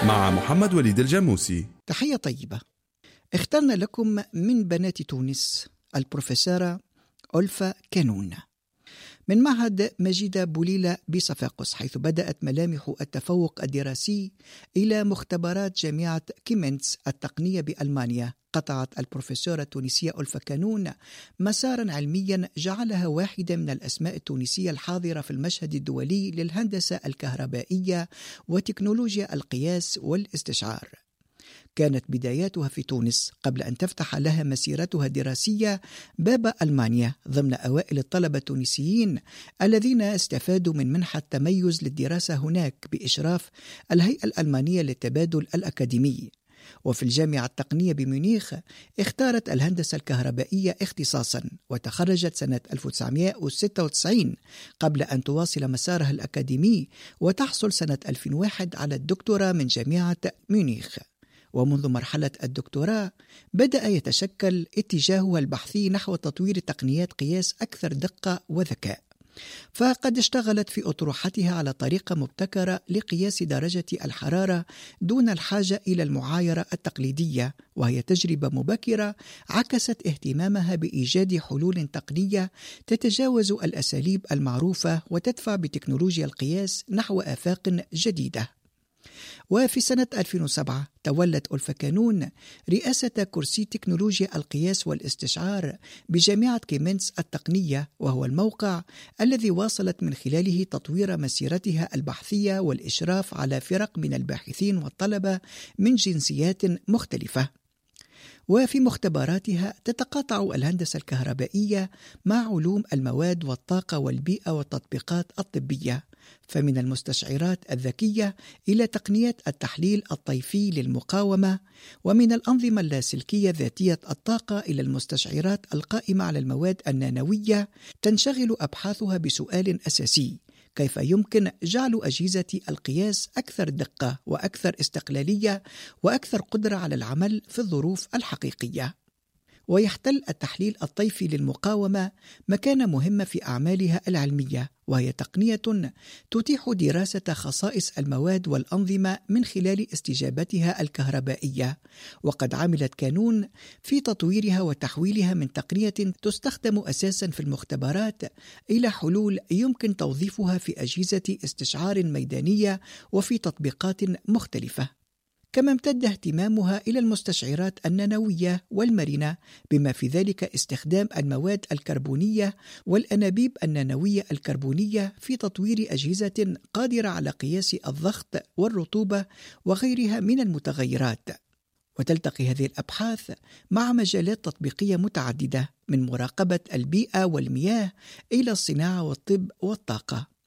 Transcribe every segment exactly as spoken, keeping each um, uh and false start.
مع محمد وليد الجاموسي. تحية طيبة. اخترنا لكم من بنات تونس البروفيسورة ألفا كانون من معهد مجيدة بوليلة بصفاقس، حيث بدأت ملامح التفوق الدراسي إلى مختبرات جامعة كيمنتس التقنية بألمانيا. قطعت البروفيسورة التونسية ألفا كانون مسارا علميا جعلها واحدة من الأسماء التونسية الحاضرة في المشهد الدولي للهندسة الكهربائية وتكنولوجيا القياس والاستشعار. كانت بداياتها في تونس قبل أن تفتح لها مسيرتها الدراسية باب ألمانيا ضمن أوائل الطلبة التونسيين الذين استفادوا من منحة تميز للدراسة هناك بإشراف الهيئة الألمانية للتبادل الأكاديمي. وفي الجامعة التقنية بميونخ اختارت الهندسة الكهربائية اختصاصا، وتخرجت سنة ألف وتسعمائة وستة وتسعين قبل أن تواصل مسارها الأكاديمي وتحصل سنة ألفين وواحد على الدكتوراه من جامعة ميونخ. ومنذ مرحلة الدكتوراه بدأ يتشكل اتجاهها البحثي نحو تطوير تقنيات قياس أكثر دقة وذكاء، فقد اشتغلت في أطروحتها على طريقة مبتكرة لقياس درجة الحرارة دون الحاجة إلى المعايرة التقليدية، وهي تجربة مبكرة عكست اهتمامها بإيجاد حلول تقنية تتجاوز الأساليب المعروفة وتدفع بتكنولوجيا القياس نحو آفاق جديدة. وفي سنة ألفين وسبعة تولت ألفا كانون رئاسة كرسي تكنولوجيا القياس والاستشعار بجامعة كيمنتس التقنية، وهو الموقع الذي واصلت من خلاله تطوير مسيرتها البحثية والإشراف على فرق من الباحثين والطلبة من جنسيات مختلفة. وفي مختبراتها تتقاطع الهندسة الكهربائية مع علوم المواد والطاقة والبيئة والتطبيقات الطبية، فمن المستشعرات الذكية إلى تقنيات التحليل الطيفي للمقاومة، ومن الأنظمة اللاسلكية ذاتية الطاقة إلى المستشعرات القائمة على المواد النانوية. تنشغل أبحاثها بسؤال أساسي: كيف يمكن جعل أجهزة القياس أكثر دقة وأكثر استقلالية وأكثر قدرة على العمل في الظروف الحقيقية؟ ويحتل التحليل الطيفي للمقاومة مكانة مهمة في أعمالها العلمية، وهي تقنية تتيح دراسة خصائص المواد والأنظمة من خلال استجابتها الكهربائية. وقد عملت كانون في تطويرها وتحويلها من تقنية تستخدم أساسا في المختبرات إلى حلول يمكن توظيفها في أجهزة استشعار ميدانية وفي تطبيقات مختلفة. كما امتد اهتمامها إلى المستشعرات النانوية والمرنة، بما في ذلك استخدام المواد الكربونية والأنابيب النانوية الكربونية في تطوير أجهزة قادرة على قياس الضغط والرطوبة وغيرها من المتغيرات. وتلتقي هذه الأبحاث مع مجالات تطبيقية متعددة، من مراقبة البيئة والمياه إلى الصناعة والطب والطاقة.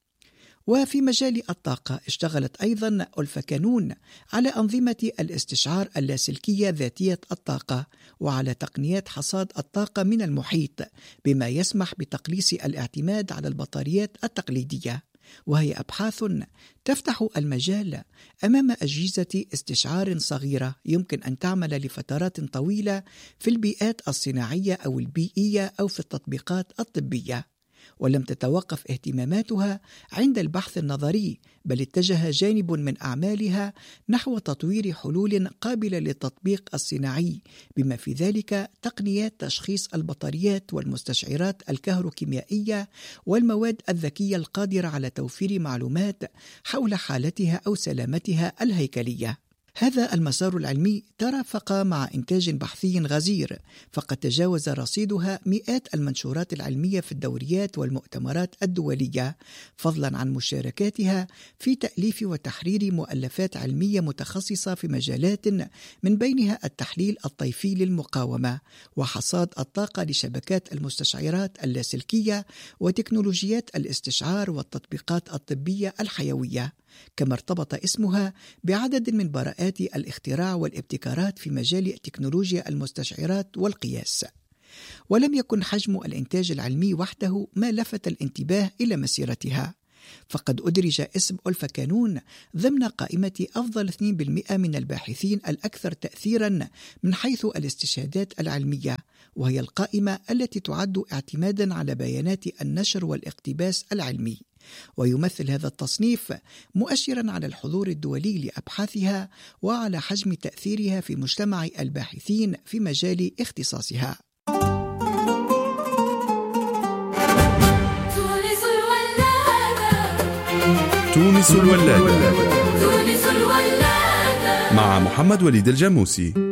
وفي مجال الطاقة اشتغلت أيضا ألفا كانون على أنظمة الاستشعار اللاسلكية ذاتية الطاقة وعلى تقنيات حصاد الطاقة من المحيط، بما يسمح بتقليص الاعتماد على البطاريات التقليدية. وهي أبحاث تفتح المجال أمام أجهزة استشعار صغيرة يمكن أن تعمل لفترات طويلة في البيئات الصناعية أو البيئية أو في التطبيقات الطبية. ولم تتوقف اهتماماتها عند البحث النظري، بل اتجه جانب من أعمالها نحو تطوير حلول قابلة للتطبيق الصناعي، بما في ذلك تقنيات تشخيص البطاريات والمستشعرات الكهروكيميائية والمواد الذكية القادرة على توفير معلومات حول حالتها أو سلامتها الهيكلية. هذا المسار العلمي ترافق مع إنتاج بحثي غزير، فقد تجاوز رصيدها مئات المنشورات العلمية في الدوريات والمؤتمرات الدولية، فضلا عن مشاركاتها في تأليف وتحرير مؤلفات علمية متخصصة في مجالات من بينها التحليل الطيفي للمقاومة وحصاد الطاقة لشبكات المستشعرات اللاسلكية وتكنولوجيات الاستشعار والتطبيقات الطبية الحيوية. كما ارتبط اسمها بعدد من براءات الاختراع والابتكارات في مجال تكنولوجيا المستشعرات والقياس. ولم يكن حجم الإنتاج العلمي وحده ما لفت الانتباه إلى مسيرتها، فقد أدرج اسم ألفا كانون ضمن قائمة أفضل اثنين بالمئة من الباحثين الأكثر تأثيرا من حيث الاستشهادات العلمية، وهي القائمة التي تعد اعتمادا على بيانات النشر والاقتباس العلمي، ويمثل هذا التصنيف مؤشرا على الحضور الدولي لأبحاثها وعلى حجم تأثيرها في مجتمع الباحثين في مجال اختصاصها. تونس الولادة مع محمد وليد الجاموسي.